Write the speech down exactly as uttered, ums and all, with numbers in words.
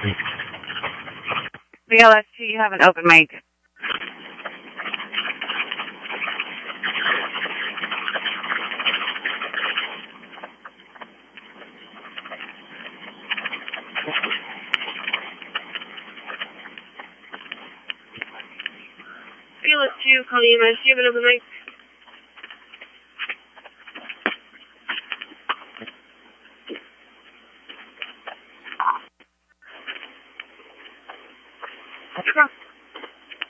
B L S two, you have an open mic. B L S two, calling you, man. Do you have an open mic?